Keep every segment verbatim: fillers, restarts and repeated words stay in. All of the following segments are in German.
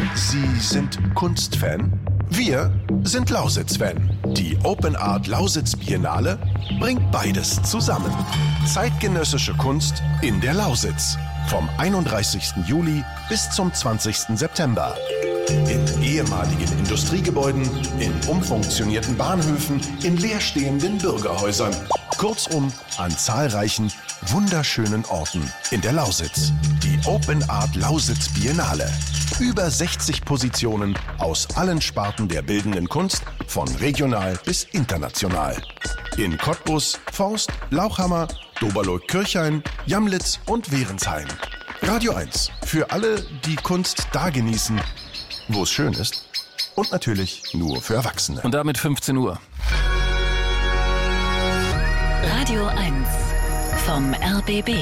Sie sind Kunstfan? Wir sind Lausitz-Fan. Die Open Art Lausitz Biennale bringt beides zusammen. Zeitgenössische Kunst in der Lausitz. Vom einunddreißigsten Juli bis zum zwanzigsten September. In ehemaligen Industriegebäuden, in umfunktionierten Bahnhöfen, in leerstehenden Bürgerhäusern. Kurzum, an zahlreichen, wunderschönen Orten in der Lausitz. Die Open Art Lausitz Biennale. Über sechzig Positionen aus allen Sparten der bildenden Kunst, von regional bis international. In Cottbus, Forst, Lauchhammer, Doberloh-Kirchhain, Jamlitz und Wehrensheim. Radio eins, für alle, die Kunst da genießen, wo es schön ist. Und natürlich nur für Erwachsene. Und damit fünfzehn Uhr. Radio eins vom R B B.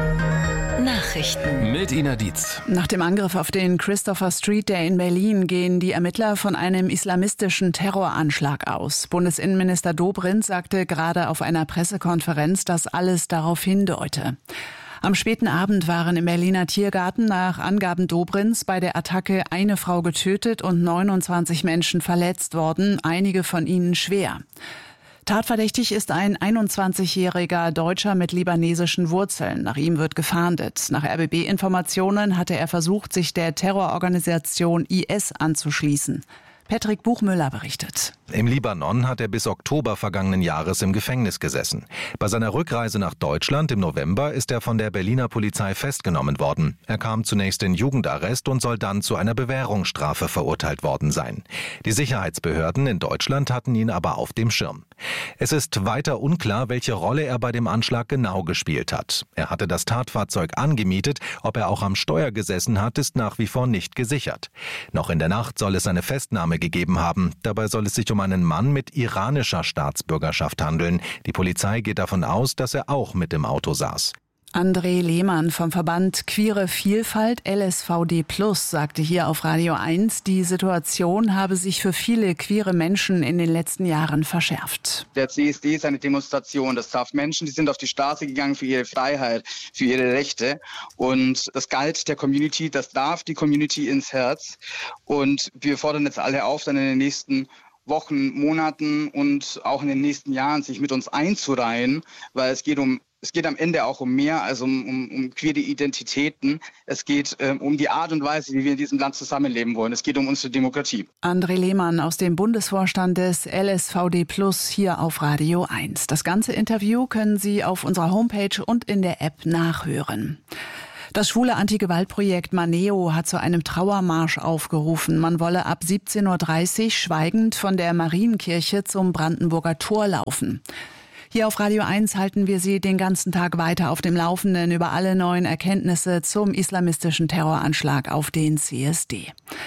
Nachrichten. Mit Ina Dietz. Nach dem Angriff auf den Christopher Street Day in Berlin gehen die Ermittler von einem islamistischen Terroranschlag aus. Bundesinnenminister Dobrindt sagte gerade auf einer Pressekonferenz, dass alles darauf hindeute. Am späten Abend waren im Berliner Tiergarten nach Angaben Dobrindts bei der Attacke eine Frau getötet und neunundzwanzig Menschen verletzt worden, einige von ihnen schwer. Tatverdächtig ist ein einundzwanzigjähriger Deutscher mit libanesischen Wurzeln. Nach ihm wird gefahndet. Nach R B B-Informationen hatte er versucht, sich der Terrororganisation I S anzuschließen. Patrick Buchmüller berichtet. Im Libanon hat er bis Oktober vergangenen Jahres im Gefängnis gesessen. Bei seiner Rückreise nach Deutschland im November ist er von der Berliner Polizei festgenommen worden. Er kam zunächst in Jugendarrest und soll dann zu einer Bewährungsstrafe verurteilt worden sein. Die Sicherheitsbehörden in Deutschland hatten ihn aber auf dem Schirm. Es ist weiter unklar, welche Rolle er bei dem Anschlag genau gespielt hat. Er hatte das Tatfahrzeug angemietet. Ob er auch am Steuer gesessen hat, ist nach wie vor nicht gesichert. Noch in der Nacht soll es eine Festnahme gegeben haben. Dabei soll es sich um einen Mann mit iranischer Staatsbürgerschaft handeln. Die Polizei geht davon aus, dass er auch mit im Auto saß. André Lehmann vom Verband Queere Vielfalt L S V D plus sagte hier auf Radio eins, die Situation habe sich für viele queere Menschen in den letzten Jahren verschärft. Der C S D ist eine Demonstration. Das traf Menschen, die sind auf die Straße gegangen für ihre Freiheit, für ihre Rechte. Und das galt der Community, das darf die Community ins Herz. Und wir fordern jetzt alle auf, dann in den nächsten Wochen, Monaten und auch in den nächsten Jahren sich mit uns einzureihen, weil es geht um Es geht am Ende auch um mehr, also um, um, um queere Identitäten. Es geht ähm, um die Art und Weise, wie wir in diesem Land zusammenleben wollen. Es geht um unsere Demokratie. André Lehmann aus dem Bundesvorstand des L S V D plus hier auf Radio eins. Das ganze Interview können Sie auf unserer Homepage und in der App nachhören. Das schwule Anti-Gewalt-Projekt Maneo hat zu einem Trauermarsch aufgerufen. Man wolle ab siebzehn Uhr dreißig schweigend von der Marienkirche zum Brandenburger Tor laufen. Hier auf Radio eins halten wir Sie den ganzen Tag weiter auf dem Laufenden über alle neuen Erkenntnisse zum islamistischen Terroranschlag auf den C S D.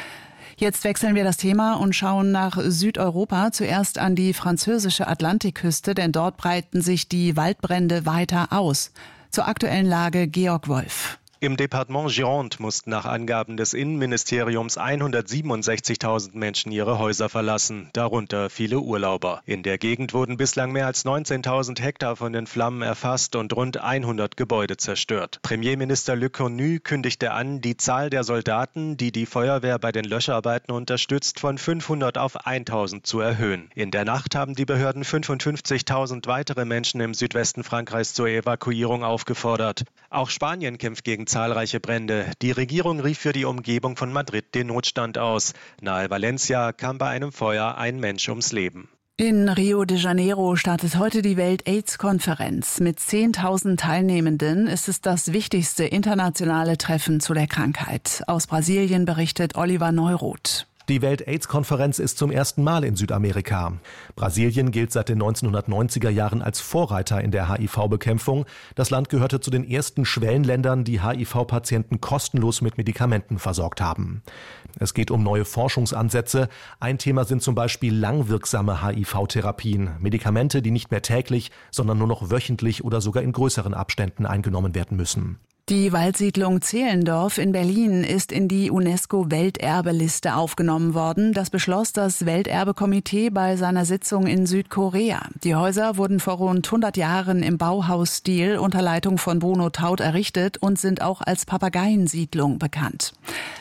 Jetzt wechseln wir das Thema und schauen nach Südeuropa, zuerst an die französische Atlantikküste, denn dort breiten sich die Waldbrände weiter aus. Zur aktuellen Lage Georg Wolf. Im Departement Gironde mussten nach Angaben des Innenministeriums hundertsiebenundsechzigtausend Menschen ihre Häuser verlassen, darunter viele Urlauber. In der Gegend wurden bislang mehr als neunzehntausend Hektar von den Flammen erfasst und rund hundert Gebäude zerstört. Premierminister Le Cornu kündigte an, die Zahl der Soldaten, die die Feuerwehr bei den Löscharbeiten unterstützt, von fünfhundert auf tausend zu erhöhen. In der Nacht haben die Behörden fünfundfünfzigtausend weitere Menschen im Südwesten Frankreichs zur Evakuierung aufgefordert. Auch Spanien kämpft gegen zahlreiche Brände. Die Regierung rief für die Umgebung von Madrid den Notstand aus. Nahe Valencia kam bei einem Feuer ein Mensch ums Leben. In Rio de Janeiro startet heute die Welt-Aids-Konferenz. Mit zehntausend Teilnehmenden ist es das wichtigste internationale Treffen zu der Krankheit. Aus Brasilien berichtet Oliver Neuroth. Die Welt-Aids-Konferenz ist zum ersten Mal in Südamerika. Brasilien gilt seit den neunzehnhundertneunziger Jahren als Vorreiter in der H I V-Bekämpfung. Das Land gehörte zu den ersten Schwellenländern, die H I V-Patienten kostenlos mit Medikamenten versorgt haben. Es geht um neue Forschungsansätze. Ein Thema sind zum Beispiel langwirksame H I V-Therapien. Medikamente, die nicht mehr täglich, sondern nur noch wöchentlich oder sogar in größeren Abständen eingenommen werden müssen. Die Waldsiedlung Zehlendorf in Berlin ist in die UNESCO-Welterbeliste aufgenommen worden. Das beschloss das Welterbekomitee bei seiner Sitzung in Südkorea. Die Häuser wurden vor rund hundert Jahren im Bauhausstil unter Leitung von Bruno Taut errichtet und sind auch als Papageiensiedlung bekannt.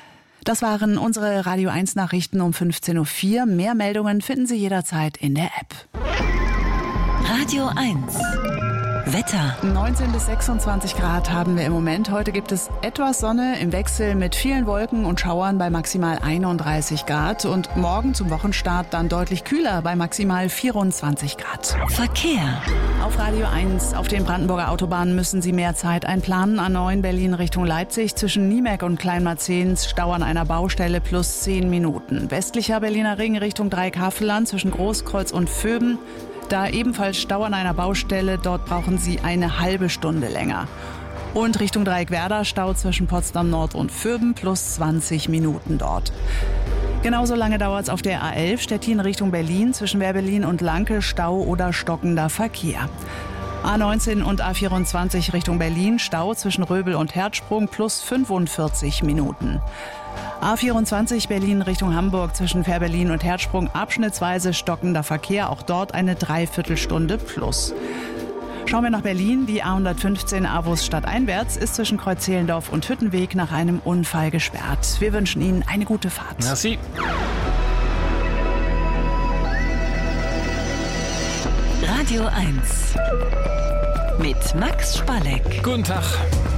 Das waren unsere Radio eins Nachrichten um fünfzehn Uhr vier. Mehr Meldungen finden Sie jederzeit in der App. Radio eins. Wetter. neunzehn bis sechsundzwanzig Grad haben wir im Moment. Heute gibt es etwas Sonne im Wechsel mit vielen Wolken und Schauern bei maximal einunddreißig Grad. Und morgen zum Wochenstart dann deutlich kühler bei maximal vierundzwanzig Grad. Verkehr. Auf Radio eins. Auf den Brandenburger Autobahnen müssen Sie mehr Zeit einplanen. A neun Berlin Richtung Leipzig zwischen Niemek und Kleinmarzehns Stau an einer Baustelle plus zehn Minuten. Westlicher Berliner Ring Richtung Dreieckhavelland zwischen Großkreuz und Vöben. Da ebenfalls Stau an einer Baustelle, dort brauchen Sie eine halbe Stunde länger. Und Richtung Dreieckwerder Stau zwischen Potsdam Nord und Vöben plus zwanzig Minuten dort. Genauso lange dauert es auf der A elf Stettin Richtung Berlin zwischen Wehrberlin und Lanke Stau oder stockender Verkehr. A neunzehn und A vierundzwanzig Richtung Berlin Stau zwischen Röbel und Herzsprung plus fünfundvierzig Minuten. A vierundzwanzig Berlin Richtung Hamburg zwischen Fährberlin und Herzsprung abschnittsweise stockender Verkehr, auch dort eine Dreiviertelstunde plus. Schauen wir nach Berlin. Die A hundertfünfzehn Avus stadteinwärts ist zwischen Kreuzhelendorf und Hüttenweg nach einem Unfall gesperrt. Wir wünschen Ihnen eine gute Fahrt. Merci. Radio eins. Mit Max Spalleck. Guten Tag.